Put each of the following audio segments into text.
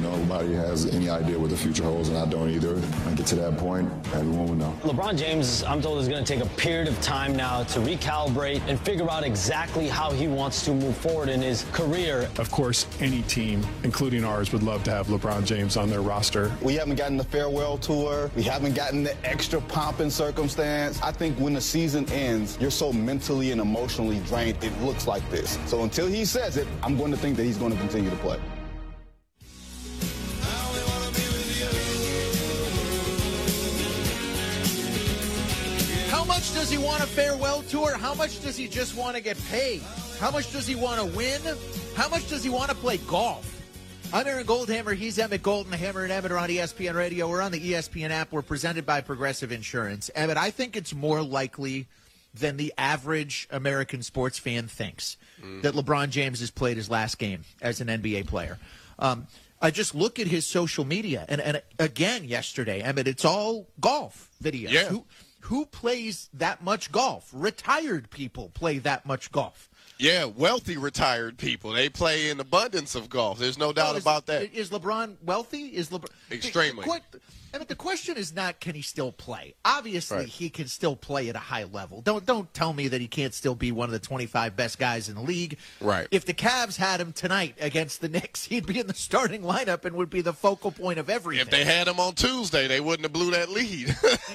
nobody has any idea what the future holds, and I don't either. When I get to that point, everyone will know. LeBron James, I'm told, is going to take a period of time now to recalibrate and figure out exactly how he wants to move forward in his career. Of course, any team, including ours, would love to have LeBron James on their roster. We haven't gotten the farewell tour. We haven't gotten the extra pomp and circumstance. I think when the season ends, you're so mentally and emotionally drained, it looks like this. So until he says it, I'm going to think that he's going to continue to play. How much does he want a farewell tour? How much does he just want to get paid? How much does he want to win? How much does he want to play golf? I'm Aaron Goldhammer. He's Emmett Golden. Hammer and Emmett are on ESPN Radio. We're on the ESPN app. We're presented by Progressive Insurance. Emmett, I think it's more likely than the average American sports fan thinks that LeBron James has played his last game as an NBA player. I just look at his social media, and again yesterday, Emmett, it's all golf videos. Yeah. Who plays that much golf? Retired people play that much golf. Yeah, wealthy retired people. They play in abundance of golf. There's no doubt about that. Is LeBron wealthy? Is LeBron extremely? I mean, the question is not can he still play. Obviously, he can still play at a high level. Don't tell me that he can't still be one of the 25 best guys in the league. Right. If the Cavs had him tonight against the Knicks, he'd be in the starting lineup and would be the focal point of everything. If they had him on Tuesday, they wouldn't have blew that lead.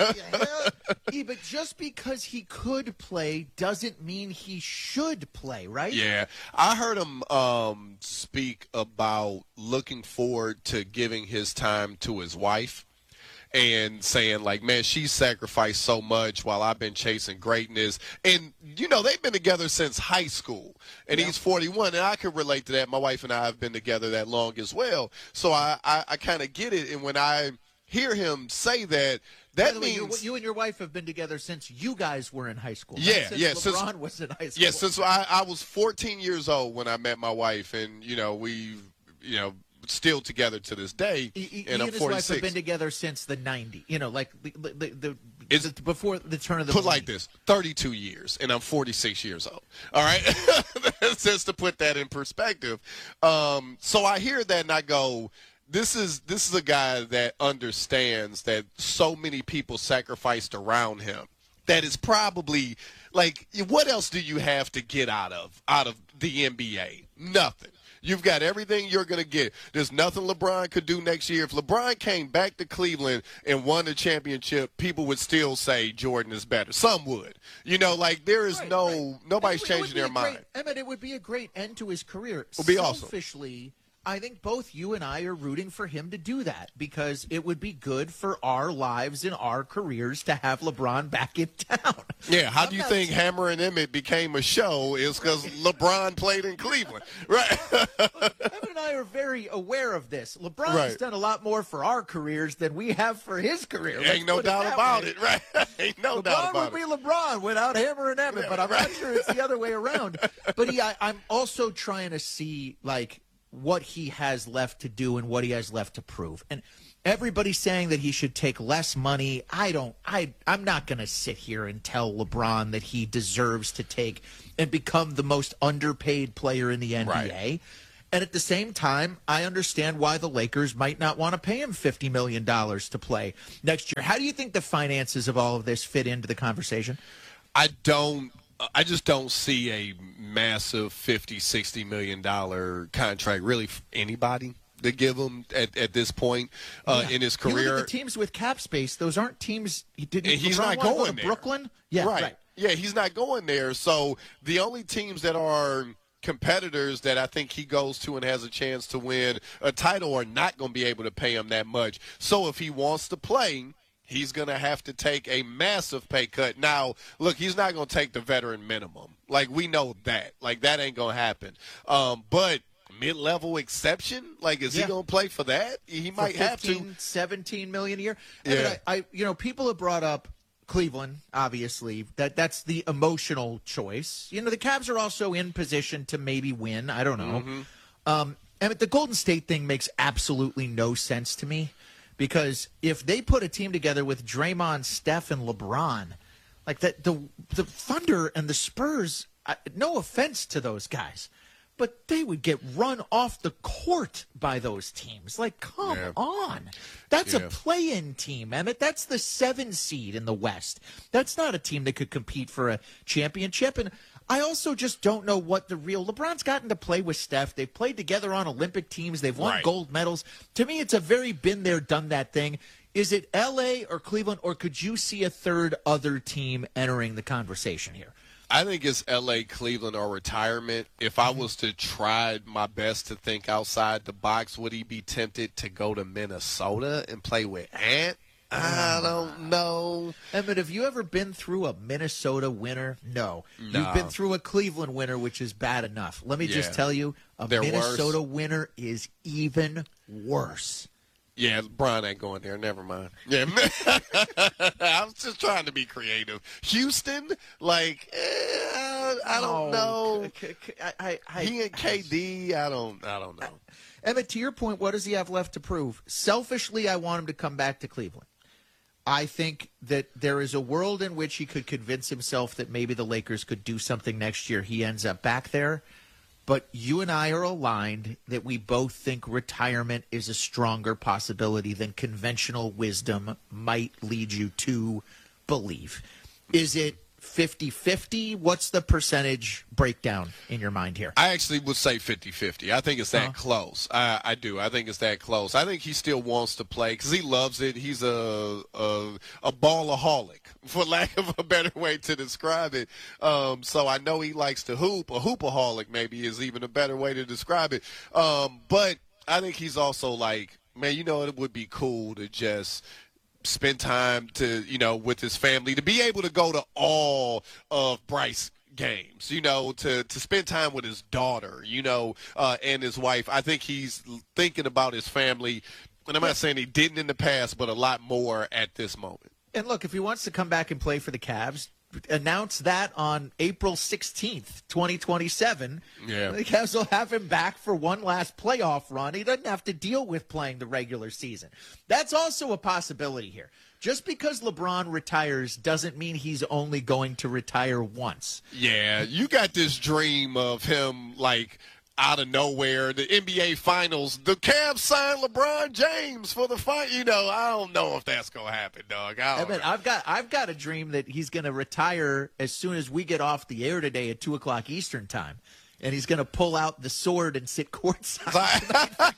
But just because he could play doesn't mean he should play, right? Yeah. I heard him speak about looking forward to giving his time to his wife. And saying, like, man, she sacrificed so much while I've been chasing greatness. And, you know, they've been together since high school. And he's 41, and I can relate to that. My wife and I have been together that long as well. So I kind of get it. And when I hear him say that, that means you and your wife have been together since you guys were in high school. Yeah, since LeBron was in high school. Yeah, since I was 14 years old when I met my wife. And, you know, still together to this day, and I'm 46. His wife have been together since the 90s. You know, like it's before the turn of the put like this: 32 years, and I'm 46 years old. All right, just to put that in perspective. So I hear that and I go, this is a guy that understands that so many people sacrificed around him. That is probably like, what else do you have to get out of the NBA? Nothing. You've got everything you're going to get. There's nothing LeBron could do next year. If LeBron came back to Cleveland and won the championship, people would still say Jordan is better. Some would. You know, like there is nobody's changing their mind. Emmett, it would be a great end to his career. It would be awesome. Selfishly, I think both you and I are rooting for him to do that because it would be good for our lives and our careers to have LeBron back in town. Yeah, how do you think Hammer and Emmett became a show is because LeBron played in Cleveland, right? Emmett and I are very aware of this. LeBron's done a lot more for our careers than we have for his career. Ain't no doubt about it, right? Ain't no doubt about it. LeBron would be LeBron without Hammer and Emmett, but I'm not sure it's the other way around. But I'm also trying to see, like, what he has left to do and what he has left to prove. And everybody's saying that he should take less money. I'm not going to sit here and tell LeBron that he deserves to take and become the most underpaid player in the NBA. Right. And at the same time, I understand why the Lakers might not want to pay him $50 million to play next year. How do you think the finances of all of this fit into the conversation? I just don't see a massive $50, $60 million contract really for anybody to give him at this point in his career. You look at the teams with cap space; those aren't teams. He's not going there. Brooklyn, yeah, right. Yeah, he's not going there. So the only teams that are competitors that I think he goes to and has a chance to win a title are not going to be able to pay him that much. So if he wants to play, he's going to have to take a massive pay cut. Now, look, he's not going to take the veteran minimum. Like, we know that. Like, that ain't going to happen. But mid-level exception, like, is he going to play for that? He might have to. $17 million a year. Yeah. I people have brought up Cleveland, obviously. That's the emotional choice. You know, the Cavs are also in position to maybe win. I don't know. Mm-hmm. And the Golden State thing makes absolutely no sense to me. Because if they put a team together with Draymond, Steph, and LeBron, like that, the Thunder and the Spurs, no offense to those guys, but they would get run off the court by those teams. Like, come on. That's a play-in team, Emmett. That's the 7 seed in the West. That's not a team that could compete for a championship. And I also just don't know what the real – LeBron's gotten to play with Steph. They've played together on Olympic teams. They've won gold medals. To me, it's a very been-there, done-that thing. Is it L.A. or Cleveland, or could you see a third other team entering the conversation here? I think it's L.A., Cleveland, or retirement. If I was to try my best to think outside the box, would he be tempted to go to Minnesota and play with Ant? I don't know. Emmett, have you ever been through a Minnesota winter? No. You've been through a Cleveland winter, which is bad enough. Let me just tell you, They're Minnesota worse. Winter is even worse. Yeah, Brian ain't going there. Never mind. Yeah, I was just trying to be creative. Houston, I don't know. He and KD, I don't know. Emmett, to your point, what does he have left to prove? Selfishly, I want him to come back to Cleveland. I think that there is a world in which he could convince himself that maybe the Lakers could do something next year. He ends up back there. But you and I are aligned that we both think retirement is a stronger possibility than conventional wisdom might lead you to believe. Is it 50-50? What's the percentage breakdown in your mind here? I actually would say 50-50. I think it's that close. I do. I think it's that close. I think he still wants to play because he loves it. He's a ballaholic, for lack of a better way to describe it. So I know he likes to hoop. A hoopaholic maybe is even a better way to describe it. But I think he's also like, man, it would be cool to just – spend time with his family, to be able to go to all of Bryce games, to spend time with his daughter, and his wife. I think he's thinking about his family, and I'm not saying he didn't in the past, but a lot more at this moment. And look, if he wants to come back and play for the Cavs, announce that on April 16th, 2027. Yeah. The Cavs will have him back for one last playoff run. He doesn't have to deal with playing the regular season. That's also a possibility here. Just because LeBron retires doesn't mean he's only going to retire once. Yeah, you got this dream of him, out of nowhere, the NBA Finals, the Cavs signed LeBron James for the fight. I don't know if that's gonna happen, dog. I've got a dream that he's gonna retire as soon as we get off the air today at 2:00 Eastern time, and he's gonna pull out the sword and sit courtside.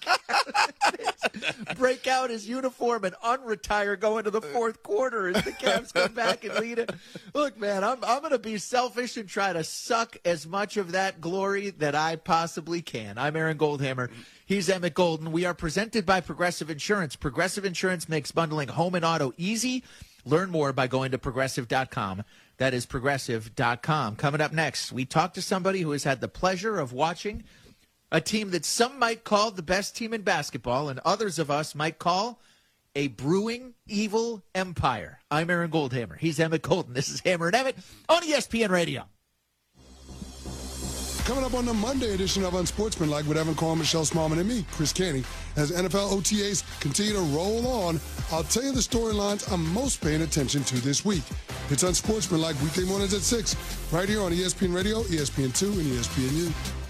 Break out his uniform and unretire, go into the fourth quarter as the Cavs come back and lead it. Look, man, I'm going to be selfish and try to suck as much of that glory that I possibly can. I'm Aaron Goldhammer. He's Emmett Golden. We are presented by Progressive Insurance. Progressive Insurance makes bundling home and auto easy. Learn more by going to Progressive.com. That is Progressive.com. Coming up next, we talk to somebody who has had the pleasure of watching a team that some might call the best team in basketball and others of us might call a brewing evil empire. I'm Aaron Goldhammer. He's Emmett Golden. This is Hammer and Emmett on ESPN Radio. Coming up on the Monday edition of Unsportsmanlike with Evan Cohen, Michelle Smallman, and me, Chris Canty. As NFL OTAs continue to roll on, I'll tell you the storylines I'm most paying attention to this week. It's Unsportsmanlike weekday mornings at 6, right here on ESPN Radio, ESPN2, and ESPNU.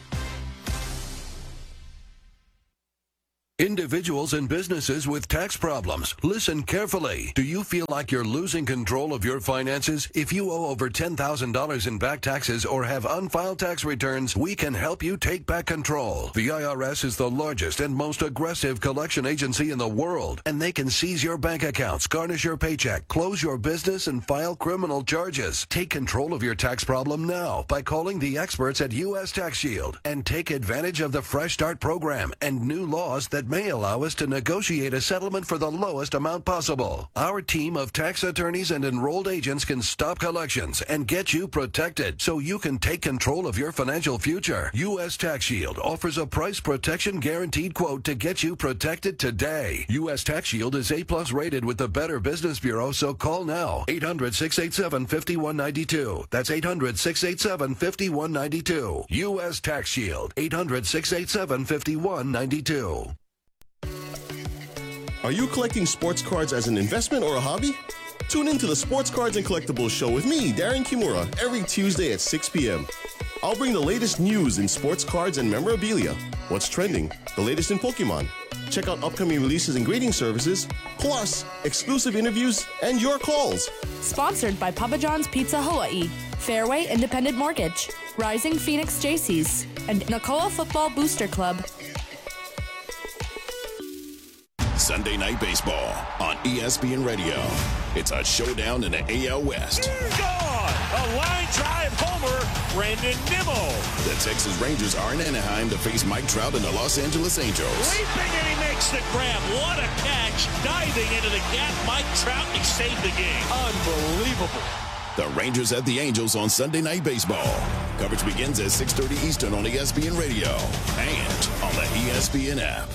Individuals and businesses with tax problems, listen carefully. Do you feel like you're losing control of your finances? If you owe over $10,000 in back taxes or have unfiled tax returns, we can help you take back control. The IRS is the largest and most aggressive collection agency in the world, and they can seize your bank accounts, garnish your paycheck, close your business, and file criminal charges. Take control of your tax problem now by calling the experts at U.S. Tax Shield and take advantage of the Fresh Start program and new laws that may allow us to negotiate a settlement for the lowest amount possible. Our team of tax attorneys and enrolled agents can stop collections and get you protected so you can take control of your financial future. U.S. Tax Shield offers a price protection guaranteed quote to get you protected today. U.S. Tax Shield is A+ rated with the Better Business Bureau, so call now. 800-687-5192. That's 800-687-5192. U.S. Tax Shield. 800-687-5192. Are you collecting sports cards as an investment or a hobby? Tune in to the Sports Cards and Collectibles Show with me, Darren Kimura, every Tuesday at 6 p.m. I'll bring the latest news in sports cards and memorabilia, what's trending, the latest in Pokemon. Check out upcoming releases and grading services, plus exclusive interviews and your calls. Sponsored by Papa John's Pizza Hawaii, Fairway Independent Mortgage, Rising Phoenix JCs, and Nakoa Football Booster Club. Sunday Night Baseball on ESPN Radio. It's a showdown in the AL West. Gone! A line drive homer, Brandon Nimmo. The Texas Rangers are in Anaheim to face Mike Trout and the Los Angeles Angels. Leaping and he makes the grab. What a catch. Diving into the gap, Mike Trout, he saved the game. Unbelievable. The Rangers at the Angels on Sunday Night Baseball. Coverage begins at 6:30 Eastern on ESPN Radio and on the ESPN app.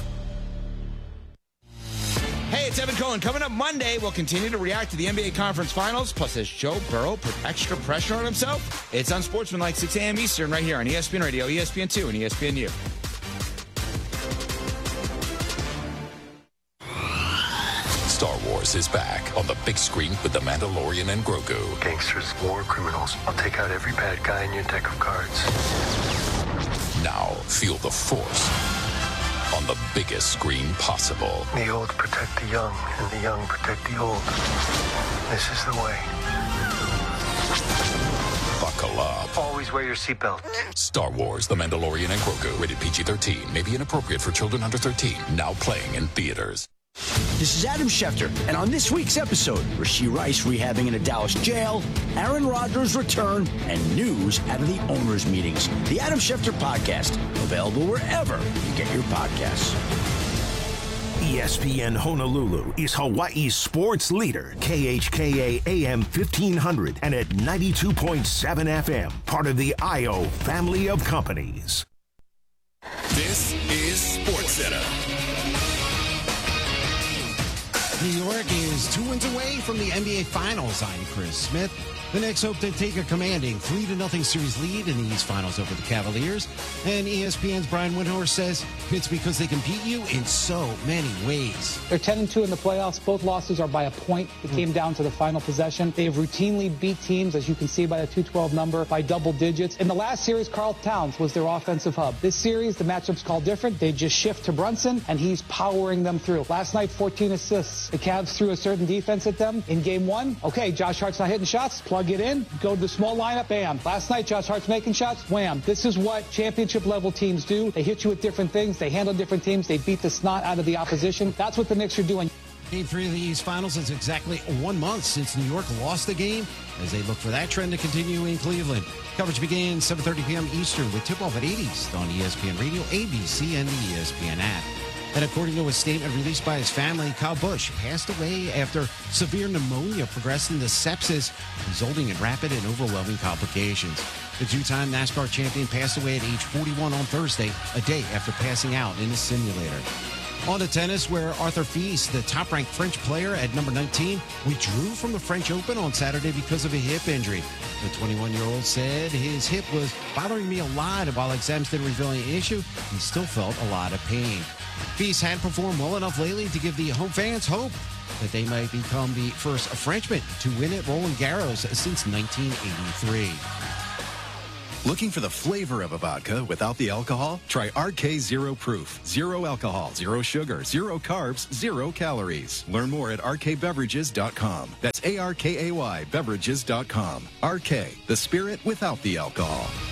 Hey, it's Evan Cohen. Coming up Monday, we'll continue to react to the NBA Conference Finals. Plus, has Joe Burrow put extra pressure on himself? It's Unsportsmanlike, 6 a.m. Eastern, right here on ESPN Radio, ESPN2, and ESPNU. Star Wars is back on the big screen with The Mandalorian and Grogu. Gangsters, war criminals. I'll take out every bad guy in your deck of cards. Now, feel the Force on the biggest screen possible. The old protect the young, and the young protect the old. This is the way. Buckle up. Always wear your seatbelt. Star Wars, The Mandalorian and Grogu. Rated PG-13. May be inappropriate for children under 13. Now playing in theaters. This is Adam Schefter, and on this week's episode, Rashee Rice rehabbing in a Dallas jail, Aaron Rodgers' return, and news out of the owners' meetings. The Adam Schefter Podcast, available wherever you get your podcasts. ESPN Honolulu is Hawaii's sports leader, KHKA AM 1500 and at 92.7 FM, part of the IO family of companies. This is SportsCenter. New York is 2 wins away from the NBA Finals. I'm Chris Smith. The Knicks hope to take a commanding 3-0 series lead in the East Finals over the Cavaliers. And ESPN's Brian Windhorst says it's because they can beat you in so many ways. They're 10-2 in the playoffs. Both losses are by a point. It came down to the final possession. They have routinely beat teams, as you can see by the 212 number, by double digits. In the last series, Karl Towns was their offensive hub. This series, the matchup's called different. They just shift to Brunson, and he's powering them through. Last night, 14 assists. The Cavs threw a certain defense at them in game one. Okay, Josh Hart's not hitting shots. Plug it in. Go to the small lineup. Bam. Last night, Josh Hart's making shots. Wham. This is what championship-level teams do. They hit you with different things. They handle different teams. They beat the snot out of the opposition. That's what the Knicks are doing. Game 3 of the East Finals is exactly 1 month since New York lost the game as they look for that trend to continue in Cleveland. Coverage begins 7:30 p.m. Eastern with tip-off at 8 East on ESPN Radio, ABC, and the ESPN app. And according to a statement released by his family, Kyle Busch passed away after severe pneumonia progressed into sepsis, resulting in rapid and overwhelming complications. The two-time NASCAR champion passed away at age 41 on Thursday, a day after passing out in a simulator. On to tennis, where Arthur Fils, the top-ranked French player at number 19, withdrew from the French Open on Saturday because of a hip injury. The 21-year-old said his hip was bothering me a lot, and while exams didn't reveal any issue, he still felt a lot of pain. Fils had performed well enough lately to give the home fans hope that they might become the first Frenchman to win at Roland Garros since 1983. Looking for the flavor of a vodka without the alcohol? Try RK Zero Proof. 0 alcohol, 0 sugar, 0 carbs, 0 calories. Learn more at rkbeverages.com. That's ARKAY beverages.com. RK, the spirit without the alcohol.